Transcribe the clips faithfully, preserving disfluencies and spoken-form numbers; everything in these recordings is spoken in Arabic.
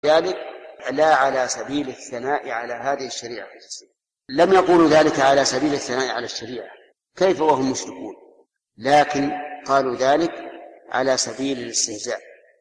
ذلك لا على سبيل الثناء على هذه الشريعة. لم يقولوا ذلك على سبيل الثناء على الشريعة، كيف وهم مشركون، لكن قالوا ذلك على سبيل الاستهزاء،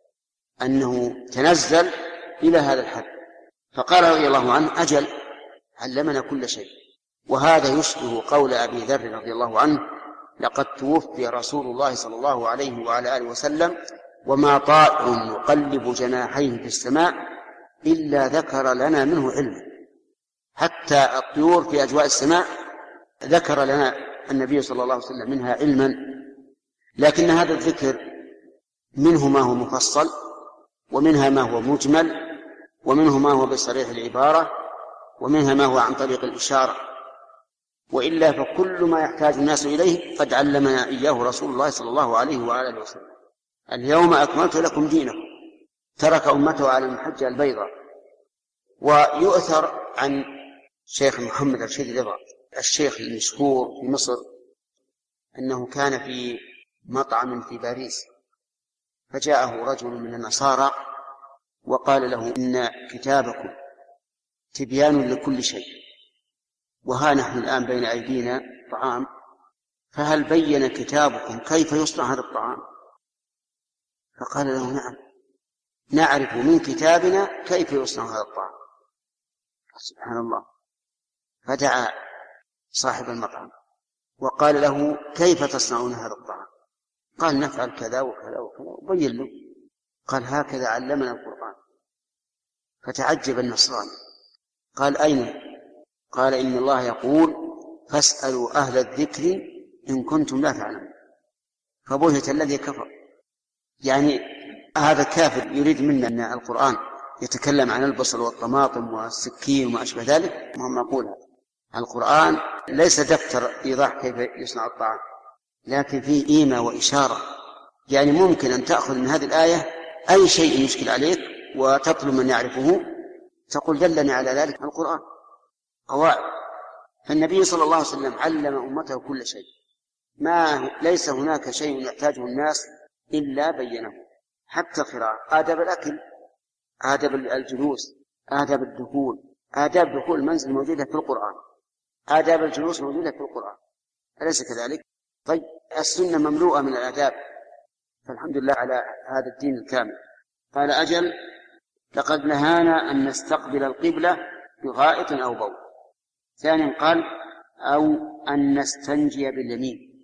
أنه تنزل إلى هذا الحد. فقال رضي الله عنه: أجل، علمنا كل شيء. وهذا يشبه قول أبي ذر رضي الله عنه: لقد توفي رسول الله صلى الله عليه وعلى آله وسلم وما طائر يقلب جناحيه في السماء إلا ذكر لنا منه علما. حتى الطيور في أجواء السماء ذكر لنا النبي صلى الله عليه وسلم منها علما، لكن هذا الذكر منه ما هو مفصل، ومنها ما هو مجمل، ومنه ما هو بصريح العبارة، ومنها ما هو عن طريق الإشارة. وإلا فكل ما يحتاج الناس إليه قد علمنا إياه رسول الله صلى الله عليه وآله وسلم. اليوم أكملت لكم دينكم، ترك أمته على المحجة البيضاء. ويؤثر عن شيخ محمد رشيد رضا الشيخ المشهور في مصر أنه كان في مطعم في باريس، فجاءه رجل من النصارى وقال له: إن كتابكم تبيان لكل شيء، وها نحن الآن بين أيدينا طعام، فهل بين كتابكم كيف يصنع هذا الطعام؟ فقال له: نعم، نعرف من كتابنا كيف يصنع هذا الطعام. سبحان الله. فدعا صاحب المطعم وقال له: كيف تصنعون هذا الطعام؟ قال: نفعل كذا وكذا وكذا، وبين له. قال: هكذا علمنا القرآن. فتعجب النصراني، قال: أين؟ قال: إن الله يقول: فاسألوا أهل الذكر إن كنتم لا تعلمون. فبهت الذي كفر. يعني هذا كافر يريد منا أن القرآن يتكلم عن البصل والطماطم والسكين وما أشبه ذلك. ما نقول هذا القرآن ليس دفتر إيضاح كيف يصنع الطعام، لكن فيه إيمة وإشارة. يعني ممكن أن تأخذ من هذه الآية أي شيء يشكل عليك وتطلب من يعرفه، تقول: دلني على ذلك القرآن. قواعد. فالنبي صلى الله عليه وسلم علم أمته كل شيء، ما ليس هناك شيء يحتاجه الناس إلا بينه، حتى القراءة، آداب الأكل، آداب الجلوس، آداب الدخول. آداب دخول المنزل موجودة في القرآن، آداب الجلوس موجودة في القرآن، أليس كذلك؟ طيب، السنة مملوءة من الآداب، فالحمد لله على هذا الدين الكامل. قال: أجل، لقد نهانا أن نستقبل القبلة بغائط أو بول. ثانيا قال: أو أن نستنجي باليمين،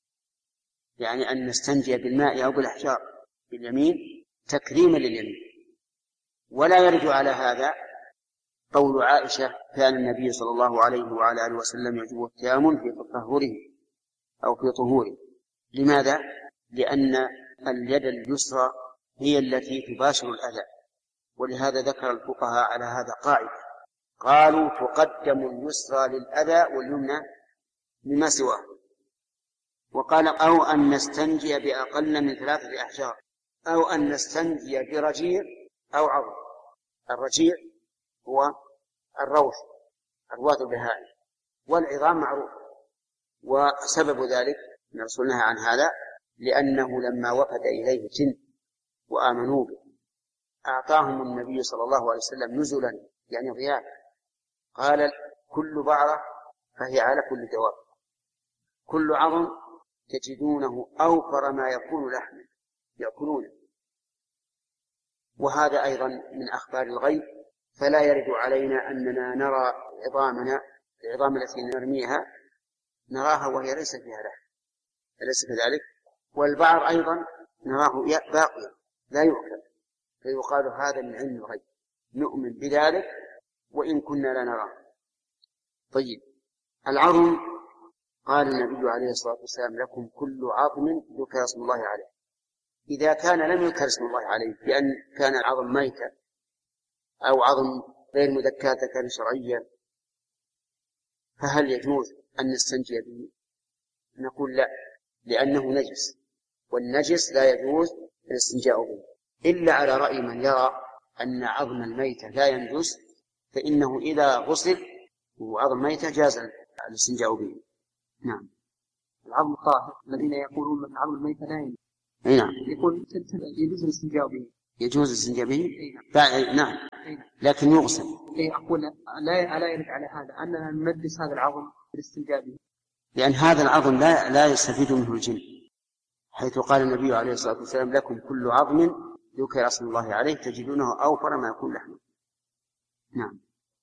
يعني أن نستنجي بالماء أو بالأحجار باليمين تكريما لليمين. ولا يرد على هذا قول عائشة: كان النبي صلى الله عليه وعلى آله وسلم يعجبه التيامن في تطهره أو في طهوره. لماذا؟ لأن اليد اليسرى هي التي تباشر الأذى، ولهذا ذكر الفقهاء على هذا قاعدة، قالوا: تقدم اليسرى للأذى واليمنى لما سواه. وقال: أو أن نستنجي بأقل من ثلاثة أحجار، أو أن نستنجي برجيع أو عظم. الرجيع هو الروث، أرواث البهائم، والعظام معروف. وسبب ذلك أن الرسول نهى عن هذا لأنه لما وفد إليه جن وآمنوا به أعطاهم النبي صلى الله عليه وسلم نزلا، يعني ضيافة. قال: كل بعرة فهي على كل دواب، كل عظم تجدونه أوفر ما يكون لحما يأكلونه. وهذا أيضا من أخبار الغيب، فلا يرد علينا أننا نرى عظامنا العظام التي نرميها نراها وهي ليس فيها لحم، أليس كذلك؟ والبعر أيضا نراه باقيا لا يؤكل، فيقال: هذا من علم الغيب، نؤمن بذلك وإن كنا لا نراه. طيب، العظم قال النبي عليه الصلاة والسلام: لكم كل عظم ذكر اسم الله عليه. إذا كان لم يذكر اسم الله عليه بأن كان العظم ميتا أو عظم غير مذكى ذكر شرعيا، فهل يجوز أن نستنجي به؟ نقول: لا، لأنه نجس، والنجس لا يجوز الاستنجاء به إلا على رأي من يرى أن عظم الميتة لا ينجس، فإنه إذا غسل وعظم الميتة جاز الاستنجاء به. نعم. العظم الطاهر الذين يقولون من عظم الميتة لا ينجس، نعم، يقول يجوز الاستنجاء به. يجوز الاستنجاء به؟ نعم، لكن يغسل. إيه أقول لا ألا يرد على هذا أننا نمدس هذا العظم بالاستنجاء به، لأن هذا العظم لا لا يستفيد منه الجن، حيث قال النبي عليه الصلاة والسلام: لكم كل عظم ذكر اسم الله عليه تجدونه أوفر ما يكون لحمه. نعم.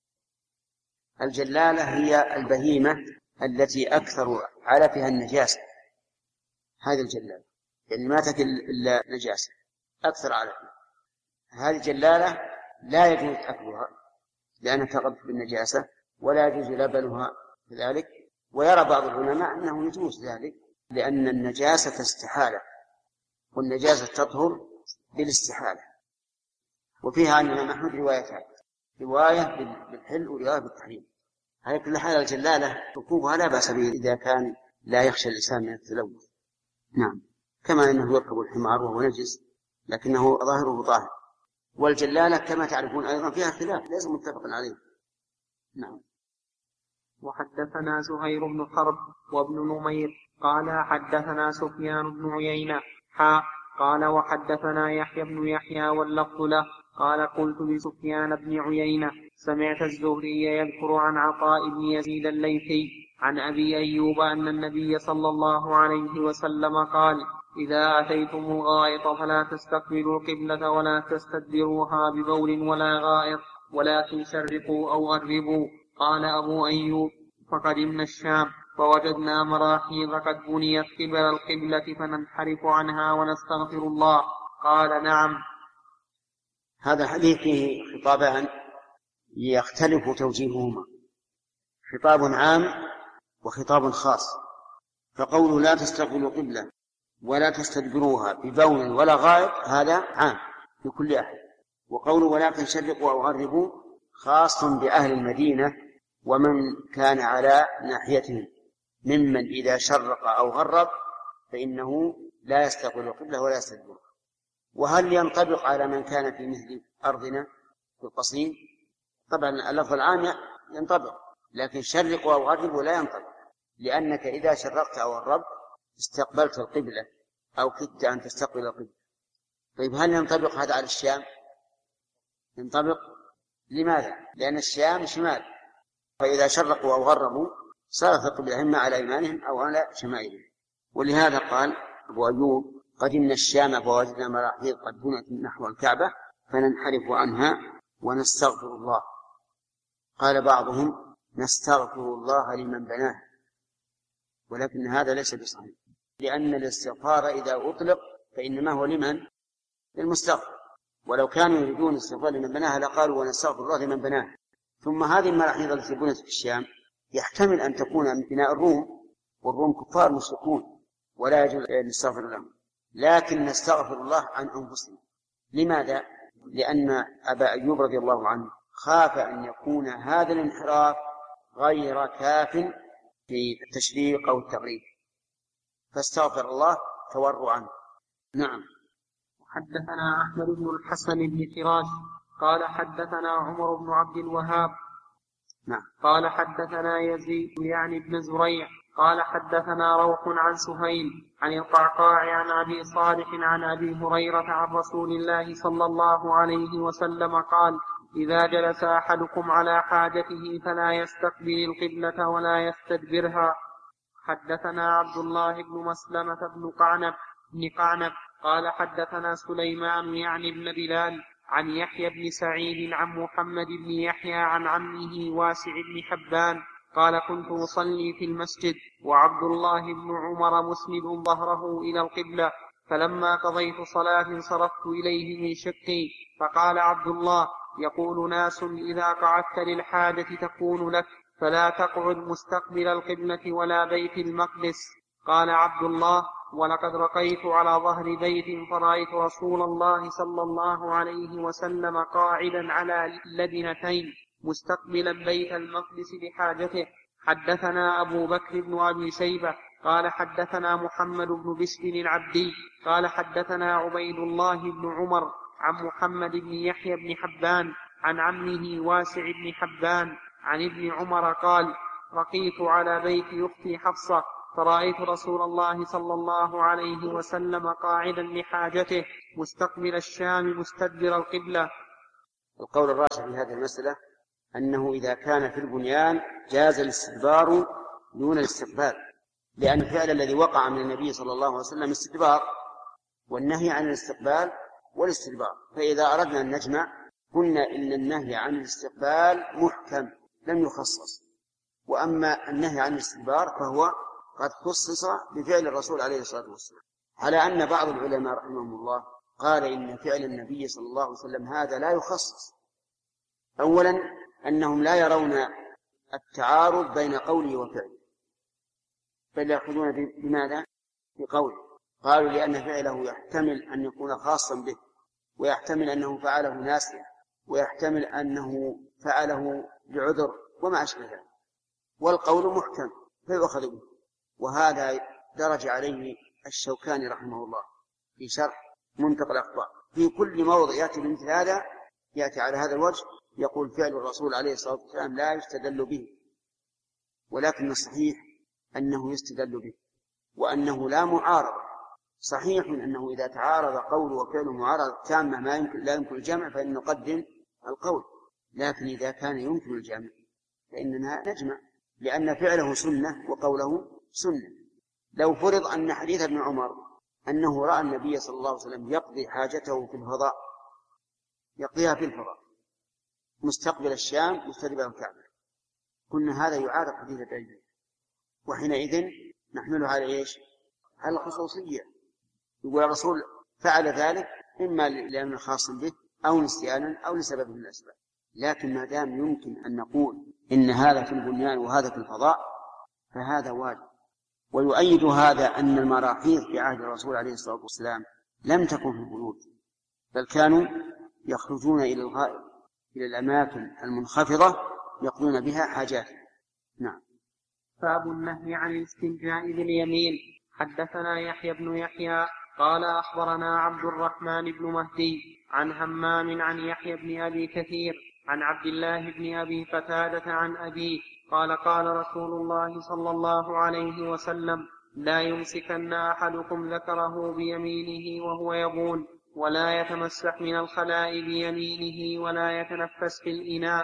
الجلالة هي البهيمة التي أكثر علفها النجاسة، هذه الجلالة يعني ما تأكل إلا نجاسة أكثر علفها، هذه الجلالة لا يجوز أكلها لأنها تغذى بالنجاسة، ولا يجوز لبنها كذلك. ويرى بعض العلماء أنه يجوز ذلك لأن النجاسة استحالة، والنجاسة تطهر بالاستحالة. وفيها عن الإمام أحمد روايتان، رواية بالحل ورواية بالتحريم. على كل حال الجلالة ركوبها لا بأس به إذا كان لا يخشى الإنسان من التلوث. نعم، كما أنه يركب الحمار وهو نجس لكنه ظاهره طاهر. والجلالة كما تعرفون أيضا فيها خلاف ليس متفق عليه. نعم. وحدثنا زهير بن حرب وابن نمير قال حدثنا سفيان بن عيينة حا قال وحدثنا يحيى بن يحيى واللفظ له قال قلت لسفيان بن عيينة سمعت الزهري يذكر عن عطاء بن يزيد الليثي عن أبي أيوب أن النبي صلى الله عليه وسلم قال إذا أتيتم الغائط فلا تستقبلوا القبلة ولا تستدبروها ببول ولا غائط ولكن شرقوا أو غربوا. قال أبو أيوب فقدمنا الشام فوجدنا مراحيض قد بنيت قبل القبلة فننحرف عنها ونستغفر الله. قال نعم. هذا الحديث فيه خطابان يختلف توجيههما، خطاب عام وخطاب خاص. فقوله لا تستقبلوا قبلة ولا تستدبروها ببول ولا غائط هذا عام لكل أحد، وقوله ولكن شرقوا أو غربوا خاص بأهل المدينة ومن كان على ناحيتهم ممن إذا شرق أو غرب فإنه لا يستقبل القبلة ولا يستدبرها. وهل ينطبق على من كان في مثل أرضنا في القصيم؟ طبعا اللفظ العام ينطبق، لكن شرقوا أو غربوا لا ينطبق، لأنك إذا شرقت أو غربت استقبلت القبلة أو كدت أن تستقبل القبلة. طيب هل ينطبق هذا على الشام؟ ينطبق. لماذا؟ لأن الشام شمال، فإذا شرقوا أو غربوا صارت القبلة إما على أيمانهم أو على شمائلهم. ولهذا قال أبو أيوب قدمنا الشام فوجدنا مراحيض قد بنت نحو الكعبة فننحرف عنها ونستغفر الله. قال بعضهم نستغفر الله لمن بناه، ولكن هذا ليس بصحيح، لأن الاستغفار إذا أطلق فإنما هو لمن؟ للمستغفر، ولو كانوا يريدون الاستغفار لمن بناها لقالوا ونستغفر الله لمن بناه. ثم هذه المراحيض التي بنت في الشام يحتمل أن تكون من بناء الروم، والروم كفار مشركون ولا يجوز أن نستغفر لهم، لكن نستغفر الله عن أنفسنا. لماذا؟ لأن أبا أيوب رضي الله عنه خاف أن يكون هذا الانحراف غير كاف في التشريق أو التغريب فاستغفر الله تورعا. نعم. حدثنا أحمد بن الحسن بن فراش قال حدثنا عمر بن عبد الوهاب نعم. قال حدثنا يزيد يعني بن زريع قال حدثنا روح عن سهيل عن القعقاع عن أبي صالح عن أبي هريرة عن رسول الله صلى الله عليه وسلم قال إذا جلس أحدكم على حاجته فلا يستقبل القبلة ولا يستدبرها. حدثنا عبد الله بن مسلمة بن قعنب بن قعنب قال حدثنا سليمان يعني بن بلال عن يحيى بن سعيد عن محمد بن يحيى عن عمه واسع بن حبان قال كنت أصلي في المسجد وعبد الله بن عمر مسند ظهره إلى القبلة، فلما قضيت صلاة صرفت إليه من شقي فقال عبد الله يقول ناس إذا قعدت للحاجة تكون لك فلا تقعد مستقبل القبلة ولا بيت المقدس. قال عبد الله ولقد رقيت على ظهر بيت فرأيت رسول الله صلى الله عليه وسلم قاعدا على لبنتين مستقبلا بيت المقدس لحاجته. حدثنا أبو بكر بن أبي شيبة قال حدثنا محمد بن بشر العبدي قال حدثنا عبيد الله بن عمر عن محمد بن يحيى بن حبان عن عمه واسع بن حبان عن ابن عمر قال رقيت على بيت أختي حفصة فرأيت رسول الله صلى الله عليه وسلم قاعدا لحاجته مستقبل الشام مستدبر القبلة. القول الراجح في هذه المسألة أنه إذا كان في البنيان جاز الاستدبار دون الاستقبال، لأن الفعل الذي وقع من النبي صلى الله عليه وسلم استدبار، والنهي عن الاستقبال والاستدبار. فإذا أردنا أن نجمع قلنا إن النهي عن الاستقبال محكم لم يخصص، وأما النهي عن الاستدبار فهو قد خصص بفعل الرسول عليه الصلاة والسلام، على أن بعض العلماء رحمهم الله قال إن فعل النبي صلى الله عليه وسلم هذا لا يخصص. أولا أنهم لا يرون التعارض بين قوله وفعله، بل يأخذون بماذا؟ بقوله. قالوا لأن فعله يحتمل أن يكون خاصا به، ويحتمل أنه فعله ناسيا، ويحتمل أنه فعله بعذر وما أشبه ذلك، والقول محكم فيؤخذ به. وهذا درج عليه الشوكاني رحمه الله في شرح منتقى الأخبار، في كل موضع يأتي بمثل هذا يأتي على هذا الوجه يقول فعل الرسول عليه الصلاة والسلام لا يستدل به، ولكن الصحيح أنه يستدل به، وأنه لا معارضة. صحيح أنه إذا تعارض قول وفعل معارضة تامة ما يمكن لا يمكن الجمع فإن نقدم القول، لكن إذا كان يمكن الجمع فإننا نجمع، لأن فعله سنة وقوله سنة. لو فرض أن حديث ابن عمر أنه رأى النبي صلى الله عليه وسلم يقضي حاجته في الفضاء، يقضيها في الفضاء مستقبل الشام مستدبر الكعبة، قلنا هذا يعارض حديث العلم، وحينئذ نحمله على إيش؟ على الخصوصية. يقول الرسول فعل ذلك إما لأنه خاص به أو نسيانا أو لسبب من الأسباب. لكن ما دام يمكن أن نقول إن هذا في البنيان وهذا في الفضاء فهذا واجب. ويؤيد هذا أن المراحيض في عهد الرسول عليه الصلاة والسلام لم تكن في البيوت، بل كانوا يخرجون إلى الغائط، إلى الأماكن المنخفضة يقضون بها حاجات. نعم. باب النهي عن الاستنجاء باليمين. حدثنا يحيى بن يحيى قال أخبرنا عبد الرحمن بن مهدي عن همام عن يحيى بن أبي كثير عن عبد الله بن أبي قتادة عن أبيه قال قال رسول الله صلى الله عليه وسلم لا يمسكن أحدكم ذكره بيمينه وهو يبول، ولا يتمسح من الخلاء بيمينه، ولا يتنفس في الإناء.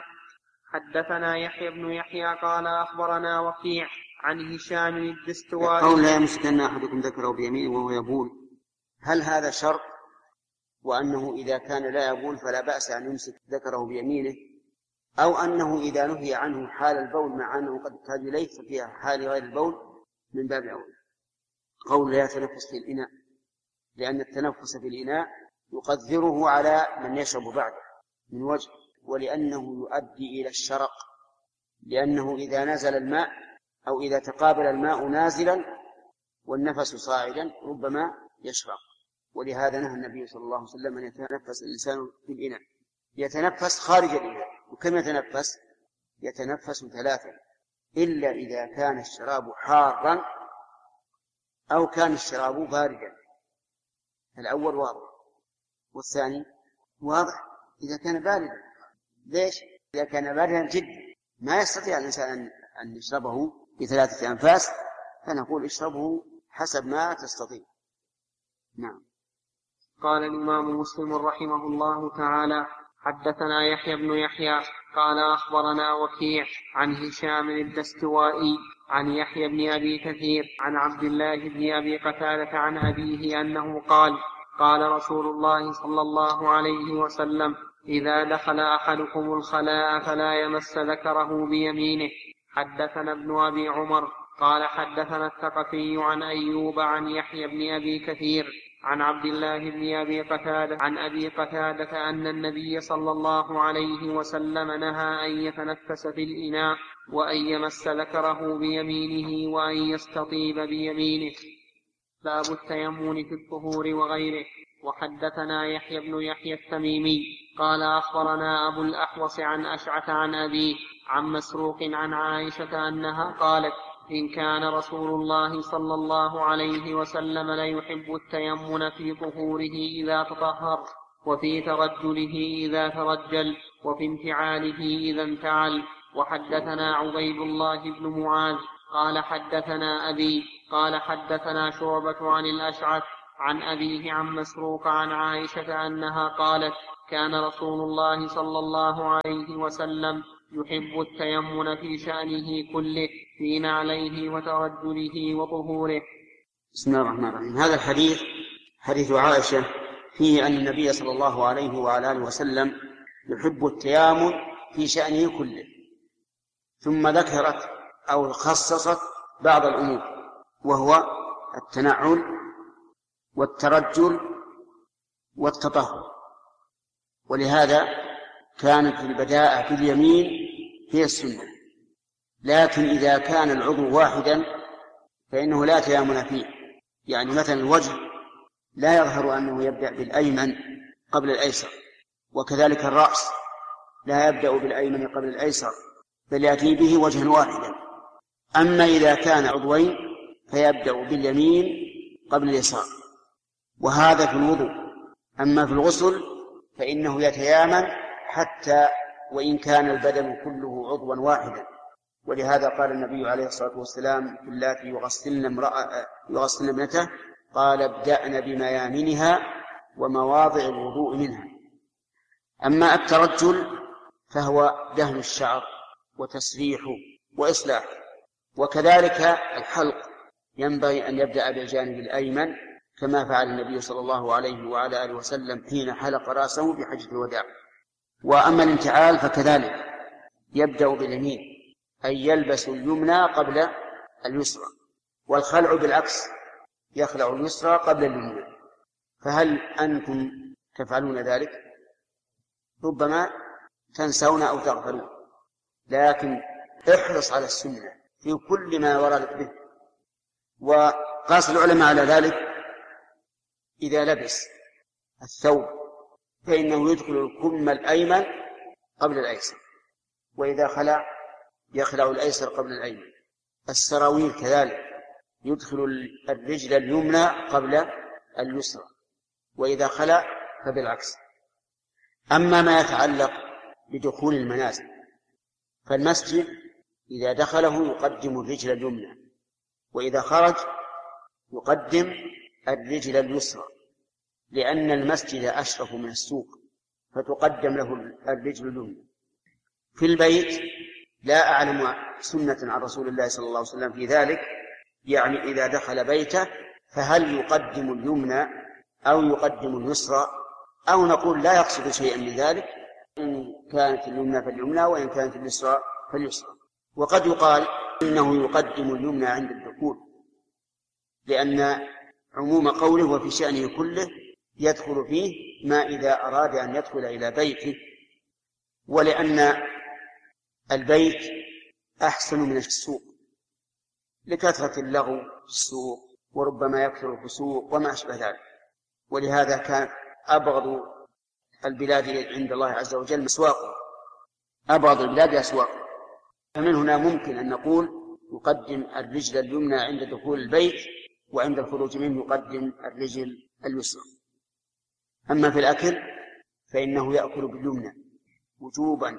حدثنا يحيى بن يحيى قال أخبرنا وكيع عن هشام الدستوائي. قول لا يمسكن أحدكم ذكره بيمينه وهو يبول، هل هذا شرط وأنه إذا كان لا يبول فلا بأس أن يمسك ذكره بيمينه، أو أنه إذا نهي عنه حال البول مع أنه قد احتاج إليه ففيها حال غير البول من باب أولى؟ قول لا يتنفس في الإناء، لأن التنفس في الإناء يقدره على من يشرب بعده من وجه، ولأنه يؤدي إلى الشرق، لأنه إذا نزل الماء أو إذا تقابل الماء نازلا والنفس صاعدا ربما يشرق. ولهذا نهى النبي صلى الله عليه وسلم أن يتنفس الإنسان في الإناء، يتنفس خارج الإناء. وكم يتنفس؟ يتنفس ثلاثا، إلا إذا كان الشراب حارا أو كان الشراب باردا. الأول واضح، والثاني واضح إذا كان باردا. ليش؟ إذا كان باردا جدا ما يستطيع الإنسان أن يشربه بثلاثة أنفاس، فنقول اشربه حسب ما تستطيع. نعم. قال الإمام مسلم رحمه الله تعالى حدثنا يحيى بن يحيى قال أخبرنا وكيع عن هشام الدستوائي عن يحيى بن أبي كثير عن عبد الله بن أبي قتادة عن أبيه أنه قال قال رسول الله صلى الله عليه وسلم إذا دخل أحدكم الخلاء فلا يمس ذكره بيمينه. حدثنا ابن أبي عمر قال حدثنا الثقفي عن أيوب عن يحيى بن أبي كثير عن عبد الله بن أبي قتادة عن أبي قتادة أن النبي صلى الله عليه وسلم نهى أن يتنفس في الإناء وأن يمس ذكره بيمينه وأن يستطيب بيمينه. باب التيمم في الطهور وغيره. وحدثنا يحيى بن يحيى التميمي قال أخبرنا أبو الأحوص عن أشعث عن أبيه عن مسروق عن عائشة أنها قالت إن كان رسول الله صلى الله عليه وسلم ليحب التيمم في طهوره إذا تطهر، وفي ترجله إذا ترجل، وفي انفعاله إذا انفعل. وحدثنا عبيد الله بن معاذ قال حدثنا أبي قال حدثنا شعبة عن الأشعث عن أبيه عن مسروق عن عائشة أنها قالت كان رسول الله صلى الله عليه وسلم يحب التيمن في شأنه كله في نعليه وترجله وطهوره. بسم الله الرحمن الرحيم. هذا الحديث حديث عائشة فيه أن النبي صلى الله عليه وعلى آله وسلم يحب التيامن في شأنه كله، ثم ذكرت أو خصصت بعض الأمور وهو التنعل والترجل والتطهر، ولهذا كانت البداءة باليمين هي السنة. لكن إذا كان العضو واحدا فإنه لا تيامن فيه، يعني مثلا الوجه لا يظهر أنه يبدأ بالأيمن قبل الأيسر، وكذلك الرأس لا يبدأ بالأيمن قبل الأيسر بل يأتي به وجها واحدا. أما إذا كان عضوين فيبدأ باليمين قبل اليسار، وهذا في الوضوء. أما في الغسل فإنه يتيامن حتى وإن كان البدن كله عضوا واحدا، ولهذا قال النبي عليه الصلاة والسلام اللاتي يغسلن امرأة يغسلن ابنته قال ابدأن بميامنها ومواضع الوضوء منها. أما الترجل فهو دهن الشعر وتسريحه وإصلاحه، وكذلك الحلق ينبغي أن يبدأ بالجانب الأيمن كما فعل النبي صلى الله عليه وعلى آله وسلم حين حلق رأسه بحجة الوداع. وأما الانتعال فكذلك يبدأ باليمين، أي يلبس اليمنى قبل اليسرى، والخلع بالعكس يخلع اليسرى قبل اليمنى. فهل أنتم تفعلون ذلك؟ ربما تنسون أو تغفلون، لكن احرص على السنة في كل ما وردت به. وقاس العلماء على ذلك إذا لبس الثوب فإنه يدخل الكم الأيمن قبل الأيسر، وإذا خلع يخلع الأيسر قبل الأيمن. السراويل كذلك يدخل الرجل اليمنى قبل اليسرى، وإذا خلع فبالعكس. أما ما يتعلق بدخول المنازل فالمسجد إذا دخله يقدم الرجل اليمنى، وإذا خرج يقدم الرجل اليسرى، لأن المسجد أشرف من السوق فتقدم له الرجل اليمنى. في البيت لا أعلم سنة عن رسول الله صلى الله عليه وسلم في ذلك، يعني إذا دخل بيته فهل يقدم اليمنى أو يقدم اليسرى، أو نقول لا يقصد شيئا من ذلك، إن كانت اليمنى فاليمنى وإن كانت اليسرى فاليسرى. وقد يقال إنه يقدم اليمنى عند الدخول، لأن عموم قوله وفي شأنه كله يدخل فيه ما إذا أراد أن يدخل إلى بيته، ولأن البيت أحسن من السوق لكثرة اللغو في السوق وربما يكثر الفسوق وما أشبه ذلك. ولهذا كان أبغض البلاد عند الله عز وجل مسواقه، أبغض البلاد أسواقه. فمن هنا ممكن أن نقول يقدم الرجل اليمنى عند دخول البيت، وعند الخروج منه يقدم الرجل اليسرى. أما في الأكل فإنه يأكل باليمنى وجوبا،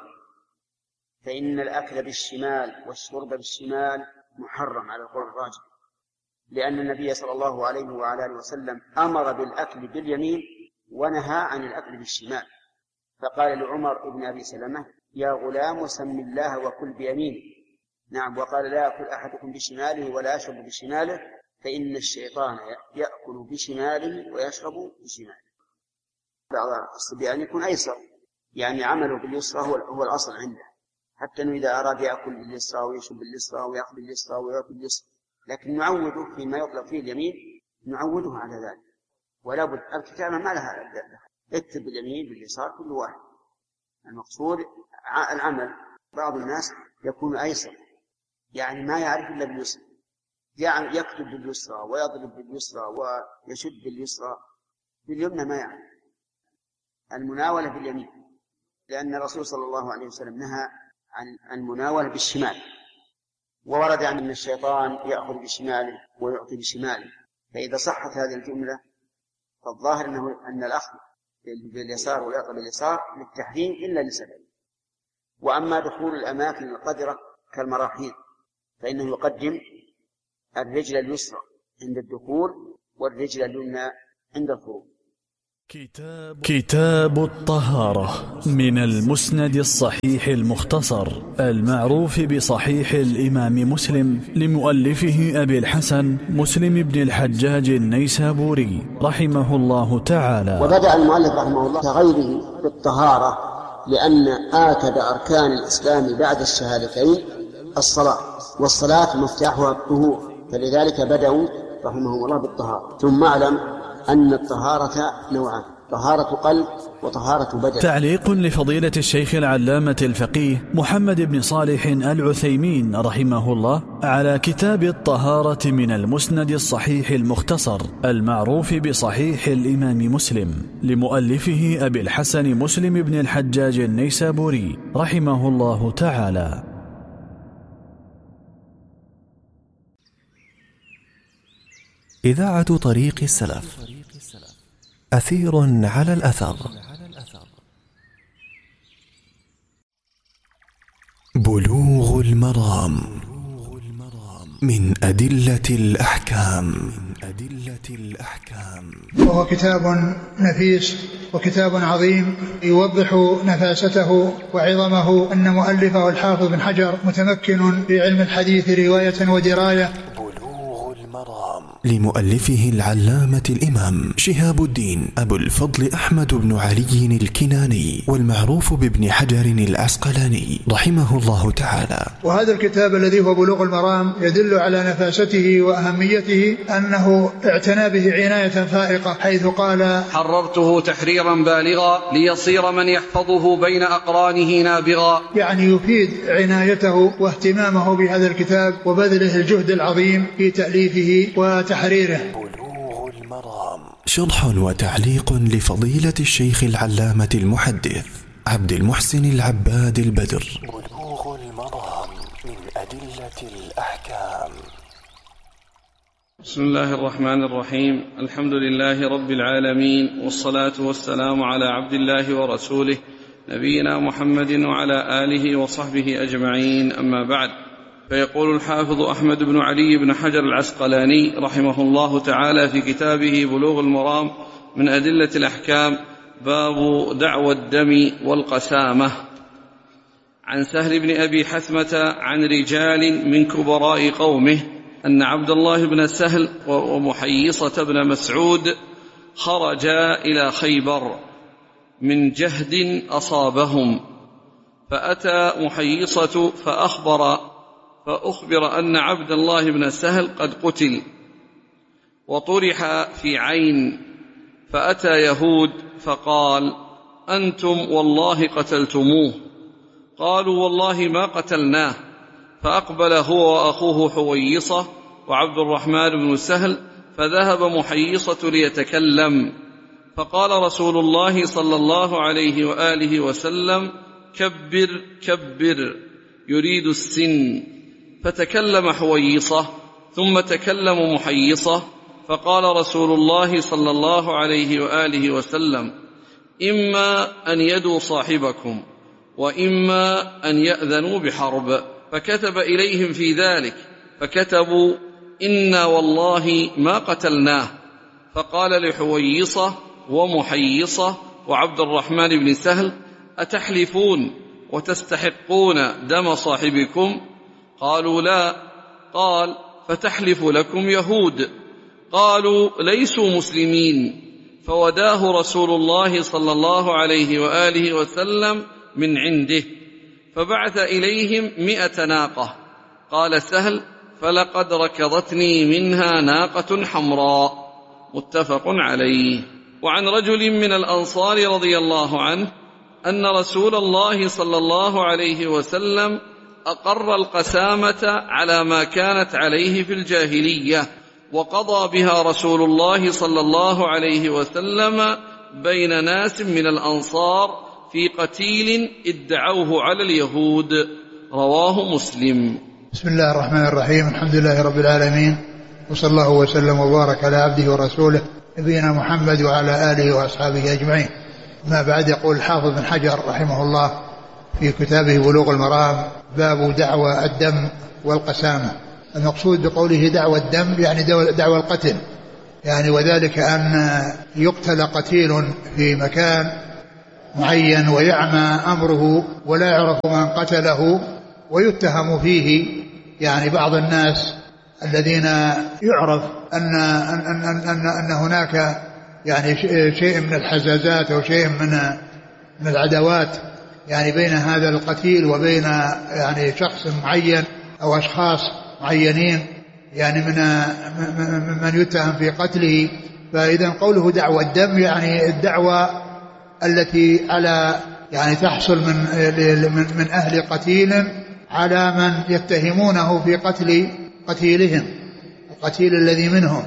فإن الأكل بالشمال والشرب بالشمال محرم على القول الراجح، لأن النبي صلى الله عليه وعلى آله وسلم أمر بالأكل باليمين ونهى عن الأكل بالشمال. فقال لعمر بن أبي سلمة يا غلام سم الله وكل بيمينه. نعم. وقال لا يأكل أحدكم بشماله ولا يشرب بشماله، فإن الشيطان يأكل بشماله ويشرب بشماله. بعض الصبيان يكون أيسر، يعني عمله باليسرى هو, هو الأصل عنده، حتى أنه إذا أراد يأكل باليسرى ويشرب باليسرى ويأكل باليسرى ويأكل باليسرى، لكن نعوده فيما يطلق فيه اليمين نعوده على ذلك. ولا بد الكتابة ما لها اكتب باليمين باليسار كل واحد. المقصود العمل. بعض الناس يكون أيسر، يعني ما يعرف إلا باليسرى، يعني يكتب باليسرى ويضرب باليسرى ويشد باليسرى، باليمنى ما يعرف. المناولة باليمين، لأن الرسول صلى الله عليه وسلم نهى عن المناولة بالشمال، وورد عن أن الشيطان يأخذ بشماله ويعطي بشماله. فإذا صحت هذه الجملة فالظاهر أنه أن الأخذ باليسار والإعطاء باليسار للتحريم إلا لسبب. وأما دخول الأماكن القذرة كالمراحيض فإنه يقدم الرجل اليسرى عند الدخول والرجل اليمنى عند الخروج. كتاب, كتاب الطهارة من المسند الصحيح المختصر المعروف بصحيح الإمام مسلم لمؤلفه أبي الحسن مسلم بن الحجاج النيسابوري رحمه الله تعالى. وبدأ المؤلف رحمه الله كغيره بالطهارة لأن آكد أركان الإسلام بعد الشهادتين الصلاة، والصلاة مفتاحها الطهور، فلذلك بدأوا رحمه الله بالطهارة. ثم اعلم أن الطهارة نوعان: طهارة قلب وطهارة بدن. تعليق لفضيلة الشيخ العلامة الفقيه محمد بن صالح العثيمين رحمه الله على كتاب الطهارة من المسند الصحيح المختصر المعروف بصحيح الإمام مسلم لمؤلفه أبي الحسن مسلم بن الحجاج النيسابوري رحمه الله تعالى. إذاعة طريق السلف، أثير على الأثر. بلوغ المرام من أدلة الأحكام. وهو كتاب نفيس وكتاب عظيم يوضح نفاسته وعظمه أن مؤلفه الحافظ بن حجر متمكن في علم الحديث رواية ودراية. لمؤلفه العلامة الإمام شهاب الدين أبو الفضل أحمد بن علي الكناني والمعروف بابن حجر العسقلاني رحمه الله تعالى. وهذا الكتاب الذي هو بلوغ المرام يدل على نفاسته وأهميته أنه اعتنى به عناية فائقة، حيث قال: حررته تحريرا بالغا ليصير من يحفظه بين أقرانه نابغا. يعني يفيد عنايته واهتمامه بهذا الكتاب وبذله الجهد العظيم في تأليفه وتحريره. بلوغ المرام شرح وتعليق لفضيلة الشيخ العلامة المحدث عبد المحسن العباد البدر. بلوغ المرام من أدلة الأحكام. بسم الله الرحمن الرحيم. الحمد لله رب العالمين، والصلاة والسلام على عبد الله ورسوله نبينا محمد وعلى آله وصحبه أجمعين، أما بعد. فيقول الحافظ أحمد بن علي بن حجر العسقلاني رحمه الله تعالى في كتابه بلوغ المرام من أدلة الأحكام: باب دعوى الدم والقسامة. عن سهل بن أبي حثمة عن رجال من كبراء قومه أن عبد الله بن سهل ومحيصة بن مسعود خرجا إلى خيبر من جهد أصابهم، فأتى محيصة فأخبر فأخبر أن عبد الله بن سهل قد قتل وطرح في عين، فأتى يهود فقال: أنتم والله قتلتموه. قالوا: والله ما قتلناه. فأقبل هو وأخوه حويصة وعبد الرحمن بن سهل، فذهب محيصة ليتكلم، فقال رسول الله صلى الله عليه وآله وسلم: كبر كبر، يريد السن. فتكلم حويصة ثم تكلم محيصة، فقال رسول الله صلى الله عليه وآله وسلم: إما أن يدوا صاحبكم وإما أن يأذنوا بحرب. فكتب إليهم في ذلك، فكتبوا: إنا والله ما قتلناه. فقال لحويصة ومحيصة وعبد الرحمن بن سهل: أتحلفون وتستحقون دم صاحبكم؟ قالوا: لا. قال: فتحلف لكم يهود. قالوا: ليسوا مسلمين. فوداه رسول الله صلى الله عليه وآله وسلم من عنده، فبعث إليهم مئة ناقة. قال سهل: فلقد ركضتني منها ناقة حمراء. متفق عليه. وعن رجل من الأنصار رضي الله عنه أن رسول الله صلى الله عليه وسلم أقر القسامة على ما كانت عليه في الجاهلية، وقضى بها رسول الله صلى الله عليه وسلم بين ناس من الأنصار في قتيل ادعوه على اليهود. رواه مسلم. بسم الله الرحمن الرحيم. الحمد لله رب العالمين، وصلى الله وسلم وبارك على عبده ورسوله نبينا محمد وعلى آله وأصحابه أجمعين. ما بعد. يقول الحافظ بن حجر رحمه الله في كتابه بلوغ المرام باب دعوى الدم والقسامة. المقصود بقوله دعوى الدم يعني دعوى القتل، يعني وذلك أن يقتل قتيل في مكان معين ويعمى أمره ولا يعرف من قتله ويتهم فيه يعني بعض الناس الذين يعرف أن, أن, أن, أن, أن هناك يعني شيء من الحزازات أو شيء من, من العداوات يعني بين هذا القتيل وبين يعني شخص معين أو أشخاص معينين يعني من من يتهم في قتله. فإذا قوله دعوى الدم يعني الدعوى التي على يعني تحصل من من أهل قتيل على من يتهمونه في قتل قتيلهم القتيل الذي منهم،